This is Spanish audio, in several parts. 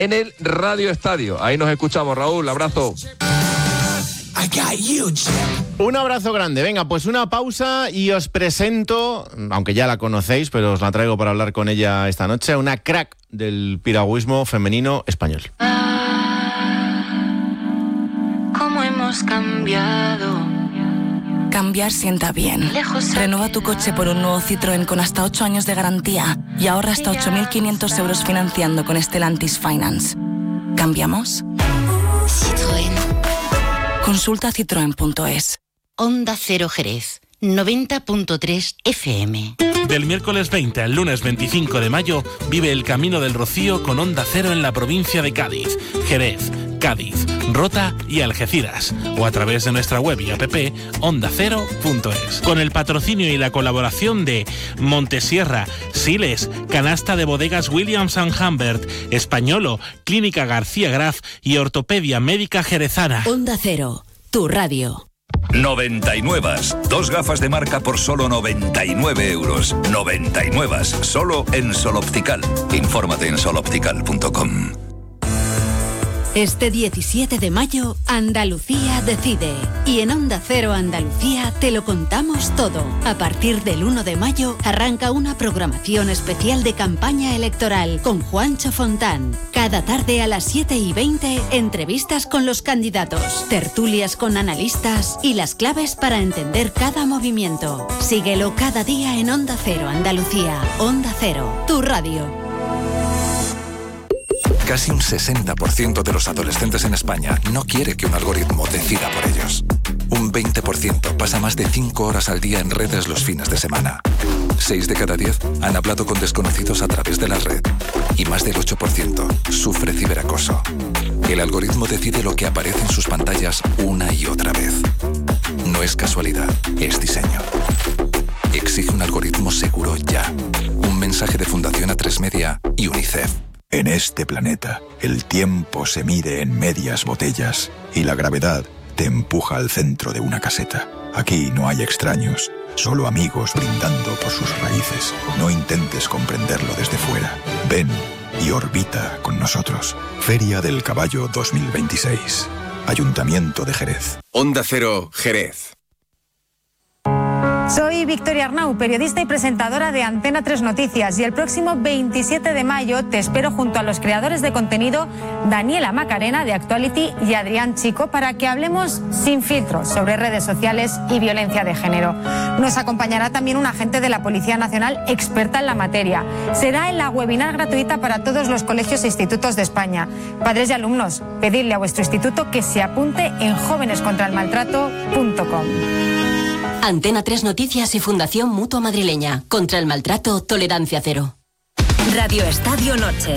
en el Radio Estadio. Ahí nos escuchamos, Raúl, abrazo. Un abrazo grande. Venga, pues una pausa y os presento, aunque ya la conocéis, pero os la traigo para hablar con ella esta noche, una crack del piragüismo femenino español. ¿Cómo hemos cambiado? Cambiar sienta bien. Renueva tu coche por un nuevo Citroën con hasta 8 años de garantía y ahorra hasta 8.500 euros financiando con Stellantis Finance. ¿Cambiamos? Citroën. Consulta citroen.es. Onda Cero Jerez, 90.3 FM. Del miércoles 20 al lunes 25 de mayo, vive el Camino del Rocío con Onda Cero en la provincia de Cádiz, Jerez, Cádiz, Rota y Algeciras, o a través de nuestra web y app ondacero.es. Con el patrocinio y la colaboración de Montesierra, Siles, Canasta de Bodegas Williams & Humbert, Españolo, Clínica García Graf y Ortopedia Médica Jerezana. Onda Cero, tu radio. 99. 2 gafas de marca por solo 99 euros. 99. Solo en Sol Optical. Infórmate en soloptical.com. Este 17 de mayo, Andalucía decide. Y en Onda Cero Andalucía te lo contamos todo. A partir del 1 de mayo arranca una programación especial de campaña electoral con Juancho Fontán. Cada tarde a las 7:20, entrevistas con los candidatos, tertulias con analistas y las claves para entender cada movimiento. Síguelo cada día en Onda Cero Andalucía. Onda Cero, tu radio. Casi un 60% de los adolescentes en España no quiere que un algoritmo decida por ellos. Un 20% pasa más de 5 horas al día en redes los fines de semana. 6 de cada 10 han hablado con desconocidos a través de la red. Y más del 8% sufre ciberacoso. El algoritmo decide lo que aparece en sus pantallas una y otra vez. No es casualidad, es diseño. Exige un algoritmo seguro ya. Un mensaje de Fundación A3 Media y UNICEF. En este planeta, el tiempo se mide en medias botellas y la gravedad te empuja al centro de una caseta. Aquí no hay extraños, solo amigos brindando por sus raíces. No intentes comprenderlo desde fuera. Ven y orbita con nosotros. Feria del Caballo 2026. Ayuntamiento de Jerez. Onda Cero, Jerez. Soy Victoria Arnau, periodista y presentadora de Antena 3 Noticias, y el próximo 27 de mayo te espero junto a los creadores de contenido Daniela Macarena de Actuality y Adrián Chico para que hablemos sin filtros sobre redes sociales y violencia de género. Nos acompañará también un agente de la Policía Nacional experta en la materia. Será en la webinar gratuita para todos los colegios e institutos de España. Padres y alumnos, pedidle a vuestro instituto que se apunte en jovenescontraelmaltrato.com. Antena 3 Noticias y Fundación Mutua Madrileña. Contra el maltrato, tolerancia cero. Radio Estadio Noche.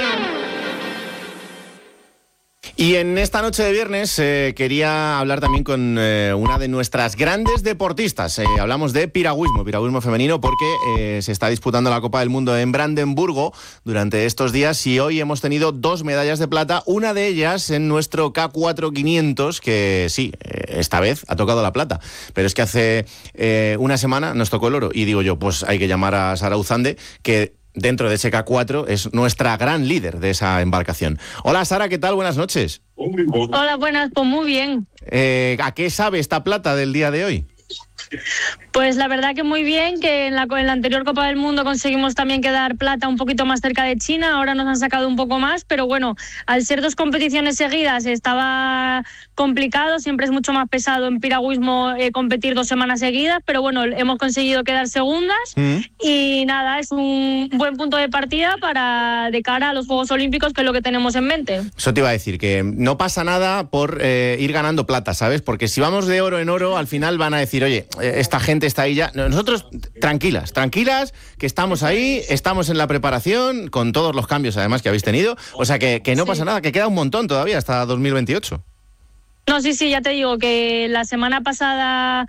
Y en esta noche de viernes quería hablar también con una de nuestras grandes deportistas. Hablamos de piragüismo femenino, porque se está disputando la Copa del Mundo en Brandenburgo durante estos días y hoy hemos tenido 2 medallas de plata, una de ellas en nuestro K4 500, que sí, esta vez ha tocado la plata, pero es que hace una semana nos tocó el oro y digo yo, pues hay que llamar a Sara Uzande, que dentro de ese K4 es nuestra gran líder de esa embarcación. Hola Sara, ¿qué tal? Buenas noches. Hola, buenas, pues muy bien. ¿A qué sabe esta plata del día de hoy? Pues la verdad que muy bien, que en la anterior Copa del Mundo conseguimos también quedar plata un poquito más cerca de China, ahora nos han sacado un poco más, pero bueno, al ser 2 competiciones seguidas estaba complicado, siempre es mucho más pesado en piragüismo competir 2 semanas seguidas, pero bueno, hemos conseguido quedar segundas y nada, es un buen punto de partida para de cara a los Juegos Olímpicos, que es lo que tenemos en mente. Eso te iba a decir, que no pasa nada por ir ganando plata, ¿sabes? Porque si vamos de oro en oro, al final van a decir, oye, esta gente está ahí ya. Nosotros, tranquilas, que estamos ahí, estamos en la preparación, con todos los cambios además que habéis tenido. O sea que no pasa nada, que queda un montón todavía hasta 2028. No, sí, ya te digo que la semana pasada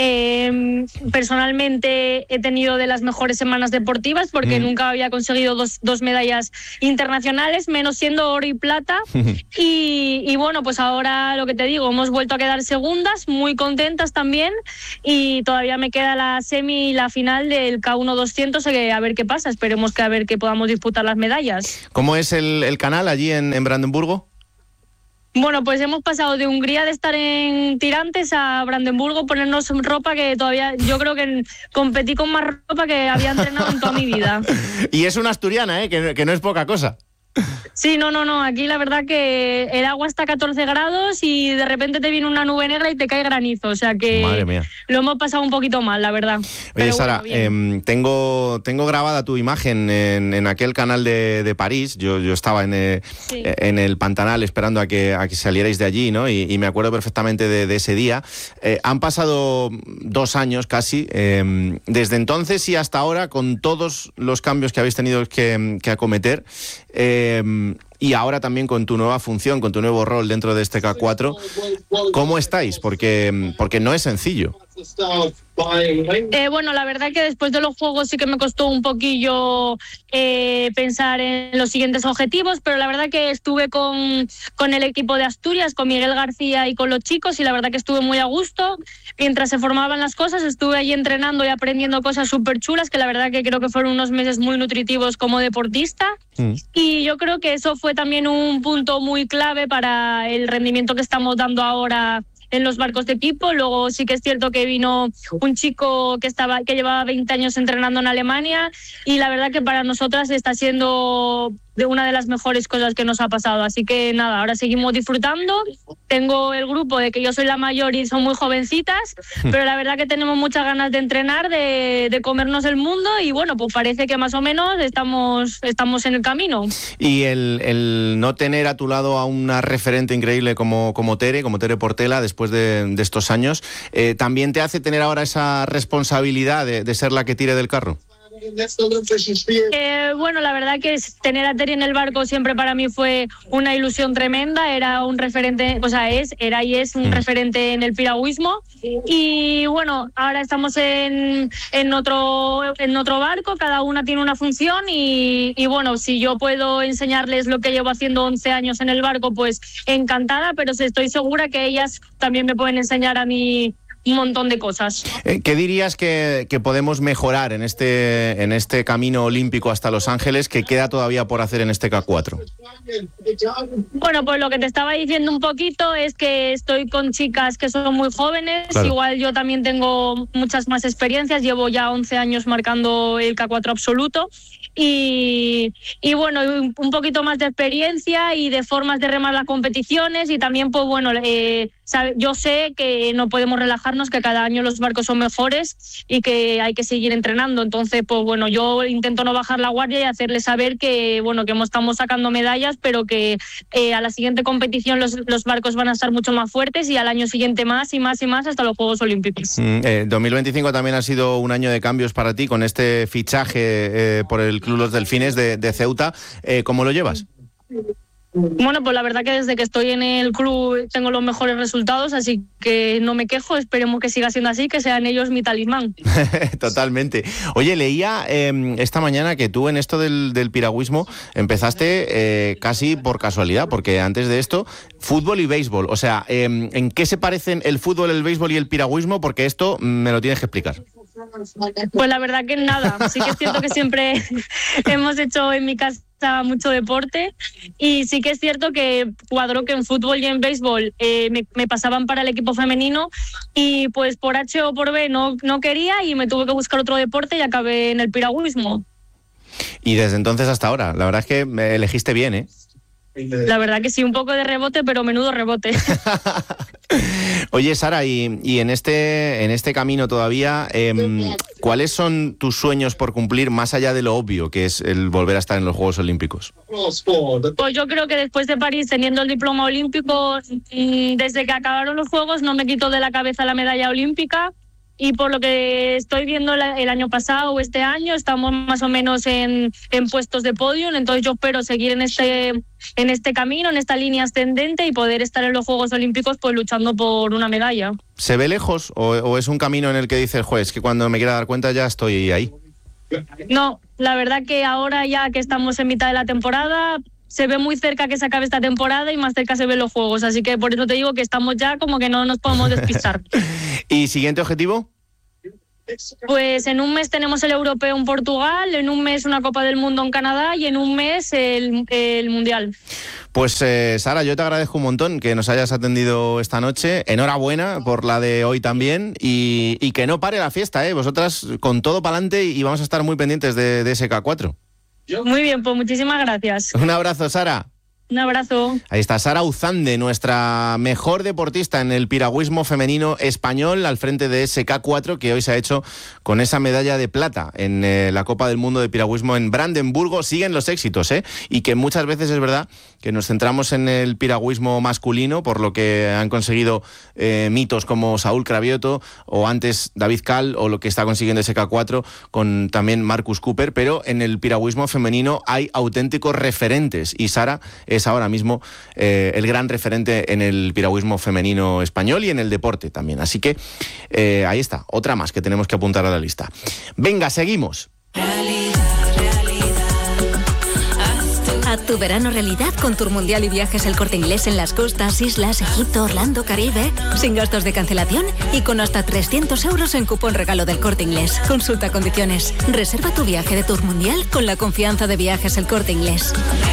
personalmente he tenido de las mejores semanas deportivas porque nunca había conseguido dos medallas internacionales, menos siendo oro y plata. y bueno, pues ahora lo que te digo, hemos vuelto a quedar segundas, muy contentas también, y todavía me queda la semi y la final del K1 200, a ver qué pasa, esperemos que a ver que podamos disputar las medallas. ¿Cómo es el canal allí en Brandenburgo? Bueno, pues hemos pasado de Hungría de estar en tirantes a Brandenburgo, ponernos ropa que todavía, yo creo que competí con más ropa que había entrenado en toda mi vida. Y es una asturiana, que no es poca cosa. Sí, no, aquí la verdad que el agua está a 14 grados y de repente te viene una nube negra y te cae granizo, o sea que madre mía, lo hemos pasado un poquito mal, la verdad. Oye, Sara, tengo grabada tu imagen en aquel canal de París. Yo estaba en el Pantanal esperando a que salierais de allí, ¿no? Y me acuerdo perfectamente de ese día. Han pasado 2 años casi, desde entonces y hasta ahora, con todos los cambios que habéis tenido que acometer, y ahora también con tu nueva función, con tu nuevo rol dentro de este K4, ¿cómo estáis? Porque no es sencillo. Bueno, la verdad que después de los Juegos sí que me costó un poquillo pensar en los siguientes objetivos, pero la verdad que estuve con el equipo de Asturias, con Miguel García y con los chicos, y la verdad que estuve muy a gusto. Mientras se formaban las cosas, estuve allí entrenando y aprendiendo cosas súper chulas, que la verdad que creo que fueron unos meses muy nutritivos como deportista. Y yo creo que eso fue también un punto muy clave para el rendimiento que estamos dando ahora en los barcos de equipo. Luego sí que es cierto que vino un chico que llevaba 20 años entrenando en Alemania, y la verdad que para nosotras está siendo una de las mejores cosas que nos ha pasado. Así que nada, ahora seguimos disfrutando. Tengo el grupo de que yo soy la mayor y son muy jovencitas, pero la verdad que tenemos muchas ganas de entrenar, de comernos el mundo, y bueno, pues parece que más o menos estamos en el camino. Y el no tener a tu lado a una referente increíble como Tere Portela, después de estos años, ¿también te hace tener ahora esa responsabilidad de ser la que tire del carro? Bueno, la verdad que tener a Tere en el barco siempre para mí fue una ilusión tremenda. Era un referente, o sea, era y es un referente en el piragüismo. Y bueno, ahora estamos en otro barco, cada una tiene una función, y bueno, si yo puedo enseñarles lo que llevo haciendo 11 años en el barco, pues encantada, pero estoy segura que ellas también me pueden enseñar a mí un montón de cosas. ¿Qué dirías que podemos mejorar en este camino olímpico hasta Los Ángeles, que queda todavía por hacer en este K4? Bueno, pues lo que te estaba diciendo un poquito es que estoy con chicas que son muy jóvenes. Claro. Igual yo también tengo muchas más experiencias, llevo ya 11 años marcando el K4 absoluto, y bueno, un poquito más de experiencia y de formas de remar las competiciones, y también pues bueno, yo sé que no podemos relajarnos, que cada año los barcos son mejores y que hay que seguir entrenando. Entonces pues bueno, yo intento no bajar la guardia y hacerles saber que bueno, que estamos sacando medallas, pero que a la siguiente competición los barcos van a estar mucho más fuertes, y al año siguiente más y más y más, hasta los Juegos Olímpicos. 2025 también ha sido un año de cambios para ti, con este fichaje por el Club Los Delfines de Ceuta. ¿Cómo lo llevas? Bueno, pues la verdad que desde que estoy en el club tengo los mejores resultados, así que no me quejo, esperemos que siga siendo así, que sean ellos mi talismán. Totalmente. Oye, leía esta mañana que tú en esto del piragüismo empezaste casi por casualidad, porque antes de esto, fútbol y béisbol. O sea, ¿en qué se parecen el fútbol, el béisbol y el piragüismo? Porque esto me lo tienes que explicar. Pues la verdad que nada, sí que es cierto que siempre hemos hecho en mi casa mucho deporte, y sí que es cierto que cuadró que en fútbol y en béisbol me pasaban para el equipo femenino, y pues por H o por B no quería, y me tuve que buscar otro deporte y acabé en el piragüismo. Y desde entonces hasta ahora, la verdad es que me elegiste bien, ¿eh? La verdad que sí, un poco de rebote, pero menudo rebote. Oye, Sara, y en este camino todavía, ¿cuáles son tus sueños por cumplir, más allá de lo obvio, que es el volver a estar en los Juegos Olímpicos? Pues yo creo que después de París, teniendo el diploma olímpico, desde que acabaron los Juegos no me quito de la cabeza la medalla olímpica. y por lo que estoy viendo el año pasado o este año estamos más o menos en puestos de podio, entonces yo espero seguir en este camino, en esta línea ascendente y poder estar en los Juegos Olímpicos pues luchando por una medalla. ¿Se ve lejos o es un camino en el que dices, es que cuando me quiera dar cuenta ya estoy ahí? No, la verdad que ahora ya que estamos en mitad de la temporada se ve muy cerca que se acabe esta temporada y más cerca se ven los Juegos, así que por eso te digo que estamos ya como que no nos podemos despistar. ¿Y siguiente objetivo? Pues en un mes tenemos el Europeo en Portugal, en un mes una Copa del Mundo en Canadá y en un mes el Mundial. Pues Sara, yo te agradezco un montón que nos hayas atendido esta noche. Enhorabuena por la de hoy también y que no pare la fiesta, ¿eh? Vosotras con todo para adelante y vamos a estar muy pendientes de ese K4. Muy bien, pues muchísimas gracias. Un abrazo, Sara. Un abrazo. Ahí está Sara Uzande, nuestra mejor deportista en el piragüismo femenino español, al frente de ese K4 que hoy se ha hecho con esa medalla de plata en la Copa del Mundo de Piragüismo en Brandenburgo. Siguen los éxitos, y que muchas veces es verdad que nos centramos en el piragüismo masculino, por lo que han conseguido mitos como Saúl Cravioto o antes David Cal, o lo que está consiguiendo ese K4 con también Marcus Cooper, pero en el piragüismo femenino hay auténticos referentes y Sara es ahora mismo el gran referente en el piragüismo femenino español y en el deporte también. Así que ahí está, otra más que tenemos que apuntar a la lista. Venga, seguimos. Haz tu verano realidad con Tour Mundial y Viajes El Corte Inglés en las costas, islas, Egipto, Orlando, Caribe, sin gastos de cancelación y con hasta 300 euros en cupón regalo del Corte Inglés. Consulta condiciones. Reserva tu viaje de Tour Mundial con la confianza de Viajes El Corte Inglés.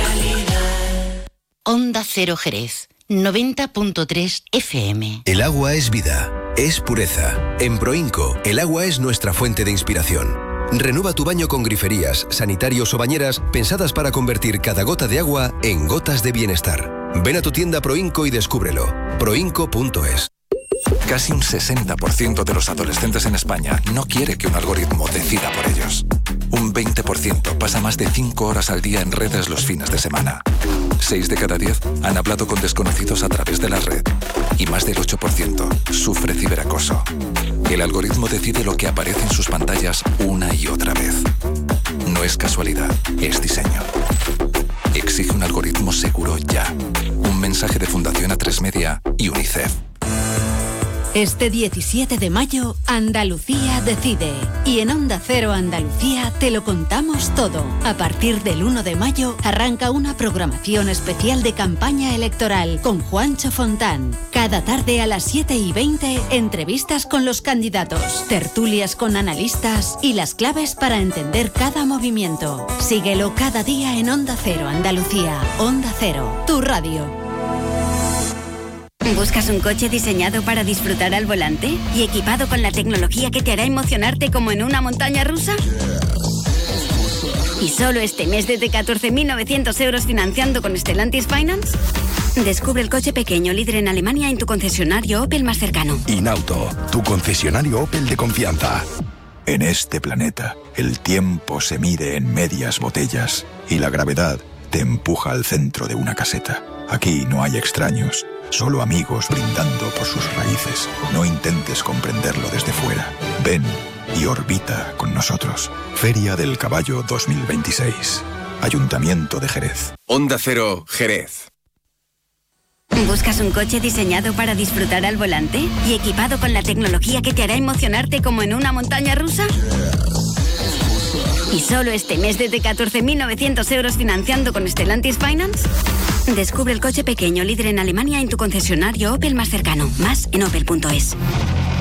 Onda Cero Jerez, 90.3 FM. El agua es vida, es pureza. En Proinco, el agua es nuestra fuente de inspiración. Renueva tu baño con griferías, sanitarios o bañeras pensadas para convertir cada gota de agua en gotas de bienestar. Ven a tu tienda Proinco y descúbrelo. Proinco.es. Casi un 60% de los adolescentes en España no quiere que un algoritmo decida por ellos. Un 20% pasa más de 5 horas al día en redes los fines de semana. 6 de cada 10 han hablado con desconocidos a través de la red. Y más del 8% sufre ciberacoso. El algoritmo decide lo que aparece en sus pantallas una y otra vez. No es casualidad, es diseño. Exige un algoritmo seguro ya. Un mensaje de Fundación A3 Media y UNICEF. Este 17 de mayo, Andalucía decide. Y en Onda Cero Andalucía te lo contamos todo. A partir del 1 de mayo arranca una programación especial de campaña electoral con Juancho Fontán. Cada tarde a las 7:20, entrevistas con los candidatos, tertulias con analistas y las claves para entender cada movimiento. Síguelo cada día en Onda Cero Andalucía. Onda Cero, tu radio. ¿Buscas un coche diseñado para disfrutar al volante y equipado con la tecnología que te hará emocionarte como en una montaña rusa? ¿Y solo este mes desde 14.900 euros financiando con Stellantis Finance? Descubre el coche pequeño líder en Alemania en tu concesionario Opel más cercano. Inauto, tu concesionario Opel de confianza. En este planeta, el tiempo se mide en medias botellas y la gravedad te empuja al centro de una caseta. Aquí no hay extraños, solo amigos brindando por sus raíces. No intentes comprenderlo desde fuera. Ven y orbita con nosotros. Feria del Caballo 2026. Ayuntamiento de Jerez. Onda Cero, Jerez. ¿Buscas un coche diseñado para disfrutar al volante y equipado con la tecnología que te hará emocionarte como en una montaña rusa? ¿Y solo este mes desde 14.900 euros financiando con Stellantis Finance? Descubre el coche pequeño líder en Alemania en tu concesionario Opel más cercano. Más en opel.es.